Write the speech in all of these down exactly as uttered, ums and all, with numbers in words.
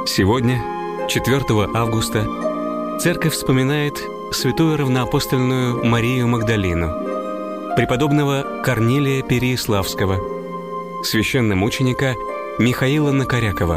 Сегодня, четвёртого августа, Церковь вспоминает святую равноапостольную Марию Магдалину, преподобного Корнилия Переяславского, священномученика Михаила Накорякова.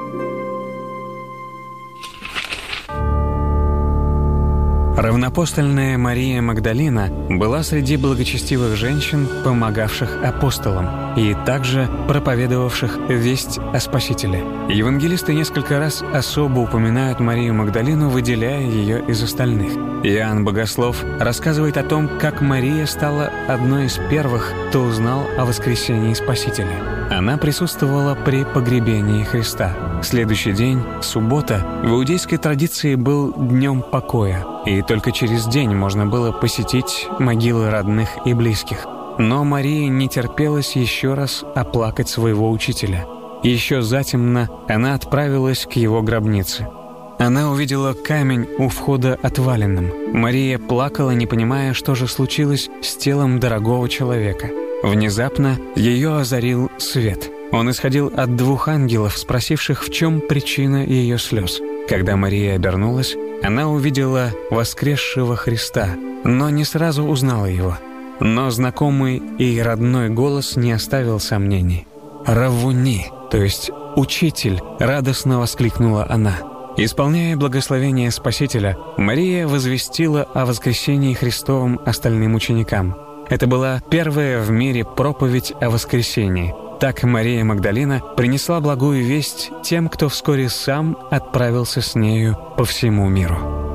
Равноапостольная Мария Магдалина была среди благочестивых женщин, помогавших апостолам и также проповедовавших весть о Спасителе. Евангелисты несколько раз особо упоминают Марию Магдалину, выделяя ее из остальных. Иоанн Богослов рассказывает о том, как Мария стала одной из первых, кто узнал о воскресении Спасителя. Она присутствовала при погребении Христа. Следующий день, суббота, в иудейской традиции был днем покоя, и только через день можно было посетить могилы родных и близких. Но Марии не терпелось еще раз оплакать своего учителя. Еще затемно она отправилась к его гробнице. Она увидела камень у входа отваленным. Мария плакала, не понимая, что же случилось с телом дорогого человека. Внезапно ее озарил свет. Он исходил от двух ангелов, спросивших, в чем причина ее слез. Когда Мария обернулась, она увидела воскресшего Христа, но не сразу узнала его. Но знакомый и родной голос не оставил сомнений. «Раввуни», то есть «Учитель», радостно воскликнула она. Исполняя благословение Спасителя, Мария возвестила о воскресении Христовом остальным ученикам. Это была первая в мире проповедь о воскресении. Так Мария Магдалина принесла благую весть тем, кто вскоре сам отправился с нею по всему миру.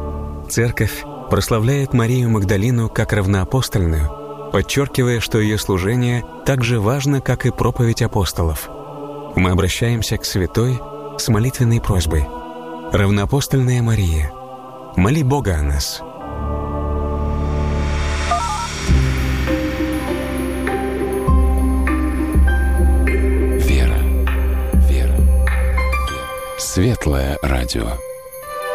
Церковь прославляет Марию Магдалину как равноапостольную, подчеркивая, что ее служение так же важно, как и проповедь апостолов. Мы обращаемся к святой с молитвенной просьбой. Равноапостольная Мария, моли Бога о нас. Светлое радио.